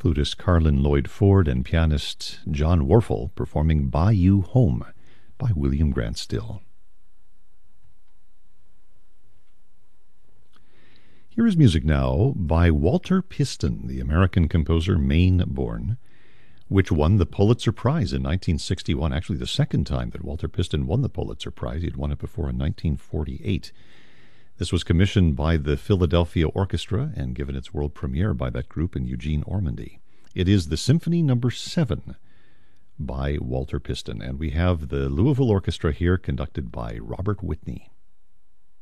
flutist Carlin Lloyd Ford and pianist John Warfel performing Buy You Home by William Grant Still. Here is music now by Walter Piston, the American composer, Maine-born, which won the Pulitzer Prize in 1961. Actually, the second time that Walter Piston won the Pulitzer Prize. He'd won it before in 1948. This was commissioned by the Philadelphia Orchestra and given its world premiere by that group in Eugene, Ormandy. It is the Symphony No. 7 by Walter Piston, and we have the Louisville Orchestra here conducted by Robert Whitney.